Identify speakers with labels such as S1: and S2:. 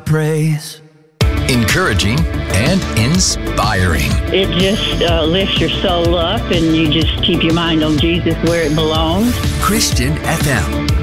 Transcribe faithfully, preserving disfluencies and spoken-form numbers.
S1: praise.
S2: Encouraging and inspiring.
S3: It just uh, lifts your soul up, and you just keep your mind on Jesus where it belongs.
S2: Christian F M.